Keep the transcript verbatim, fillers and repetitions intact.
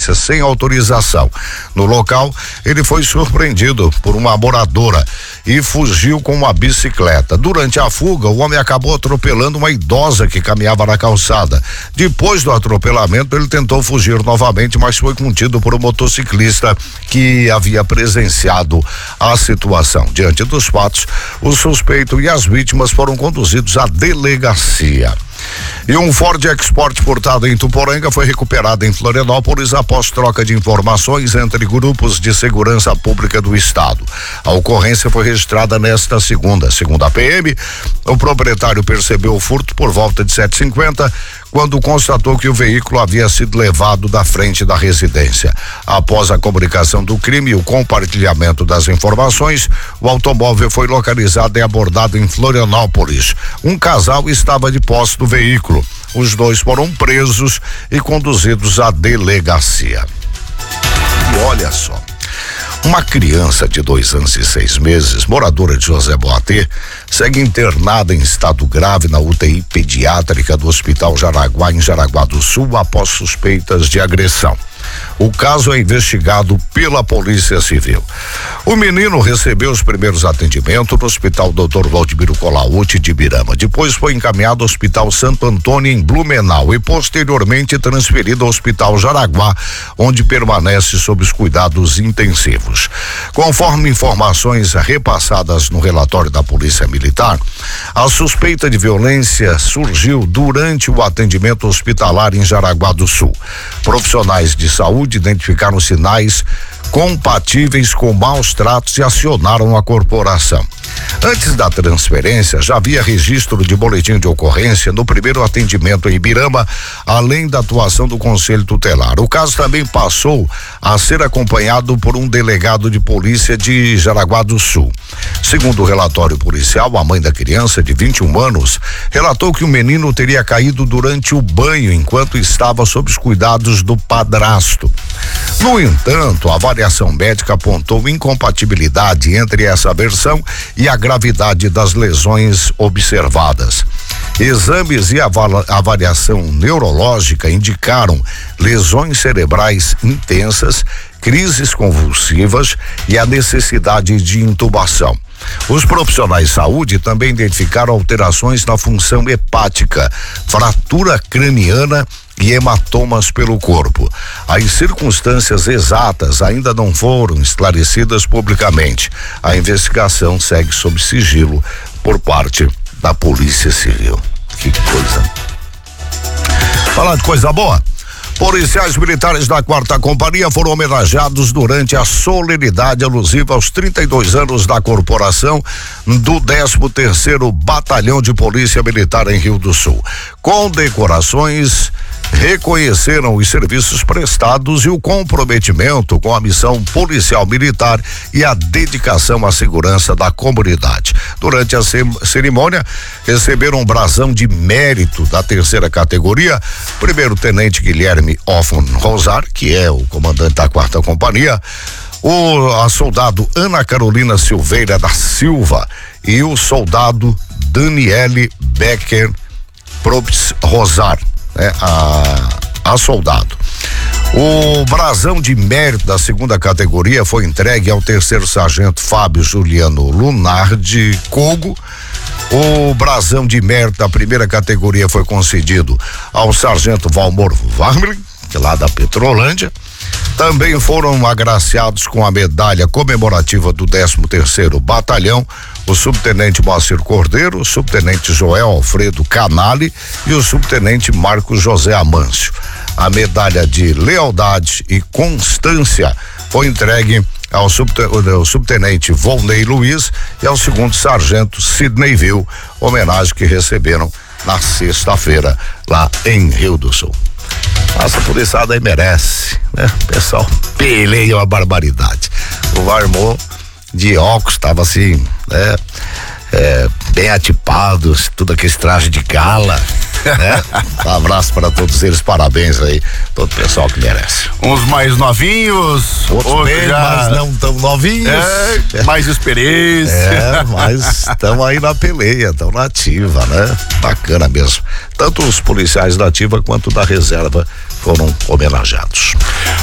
residência sem autorização. No local, ele foi surpreendido por uma moradora e fugiu com uma bicicleta. Durante a fuga, o homem acabou atropelando uma idosa que caminhava na calçada. Depois do atropelamento, ele tentou fugir novamente, mas foi contido por um motociclista que havia presenciado a situação. Diante dos fatos, o suspeito e as vítimas foram conduzidos à delegacia. E um Ford Export furtado em Tuporanga foi recuperado em Florianópolis após troca de informações entre grupos de segurança pública do estado. A ocorrência foi registrada nesta segunda. Segundo a P M, o proprietário percebeu o furto por volta de sete e cinquenta, quando constatou que o veículo havia sido levado da frente da residência. Após a comunicação do crime e o compartilhamento das informações, o automóvel foi localizado e abordado em Florianópolis. Um casal estava de posse do veículo. Os dois foram presos e conduzidos à delegacia. E olha só, uma criança de dois anos e seis meses, moradora de José Boatê, segue internada em estado grave na U T I pediátrica do Hospital Jaraguá, em Jaraguá do Sul, após suspeitas de agressão. O caso é investigado pela Polícia Civil. O menino recebeu os primeiros atendimentos no Hospital doutor Valdemiro Colauti de Ibirama. Depois foi encaminhado ao Hospital Santo Antônio em Blumenau e posteriormente transferido ao Hospital Jaraguá, onde permanece sob os cuidados intensivos. Conforme informações repassadas no relatório da Polícia Militar, a suspeita de violência surgiu durante o atendimento hospitalar em Jaraguá do Sul. Profissionais de saúde identificaram sinais compatíveis com maus tratos e acionaram a corporação. Antes da transferência, já havia registro de boletim de ocorrência no primeiro atendimento em Ibirama, além da atuação do Conselho Tutelar. O caso também passou a ser acompanhado por um delegado de polícia de Jaraguá do Sul. Segundo o relatório policial, a mãe da criança, de vinte e um anos, relatou que o menino teria caído durante o banho enquanto estava sob os cuidados do padrasto. No entanto, a avaliação médica apontou incompatibilidade entre essa versão e a gravidade das lesões observadas. Exames e avaliação neurológica indicaram lesões cerebrais intensas, crises convulsivas e a necessidade de intubação. Os profissionais de saúde também identificaram alterações na função hepática, fratura craniana e hematomas pelo corpo. As circunstâncias exatas ainda não foram esclarecidas publicamente. A investigação segue sob sigilo por parte da Polícia Civil. Que coisa. Falar de coisa boa. Policiais militares da quarta companhia foram homenageados durante a solenidade alusiva aos trinta e dois anos da corporação do décimo terceiro Batalhão de Polícia Militar em Rio do Sul. Condecorações reconheceram os serviços prestados e o comprometimento com a missão policial militar e a dedicação à segurança da comunidade. Durante a cerimônia, receberam um brasão de mérito da terceira categoria, primeiro-tenente Guilherme Offon Rosar, que é o comandante da quarta companhia, o a soldado Ana Carolina Silveira da Silva e o soldado Daniele Becker Probst Rosar, né, a, a soldado. O brasão de mérito da segunda categoria foi entregue ao terceiro sargento Fábio Juliano Lunardi Cogo. O brasão de mérito da primeira categoria foi concedido ao sargento Valmor Varmlin, lá da Petrolândia. Também foram agraciados com a medalha comemorativa do décimo terceiro Batalhão o subtenente Moacir Cordeiro, o subtenente Joel Alfredo Canali e o subtenente Marcos José Amâncio. A medalha de lealdade e constância foi entregue ao subtenente Volney Luiz e ao segundo sargento Sidney Vil, homenagem que receberam na sexta-feira lá em Rio do Sul. Nossa policiada aí merece, né? O pessoal peleia uma barbaridade. O Varmor de óculos estava assim, né? É, bem atipado, tudo aquele traje de gala, né? Um abraço para todos eles, parabéns aí, todo o pessoal que merece. Uns mais novinhos, outros, outros bem, já... mas não tão novinhos. É, mais experiência. É, mas estão aí na peleia, estão na ativa, né? Bacana mesmo. Tanto os policiais da ativa quanto da reserva foram homenageados.